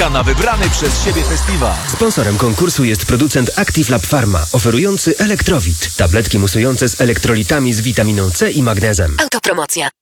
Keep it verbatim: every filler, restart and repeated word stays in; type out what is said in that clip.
czeka na wybrany przez siebie festiwal. Sponsorem konkursu jest producent Active Lab Pharma, oferujący Elektrowit. Tabletki musujące z elektrolitami z witaminą C i magnezem. Autopromocja.